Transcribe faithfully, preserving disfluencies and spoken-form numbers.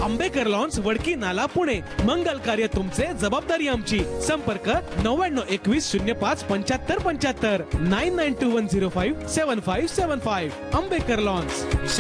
Ambekar lawns, Wadki नाला, पुणे. मंगल कार्य तुमचे, जबाबदारी आमची. संपर्क नव्याण्णव एकवीस शून्य पाच पंच्याहत्तर पंच्याहत्तर nine nine to one zero five seven five seven five. Ambekar lawns.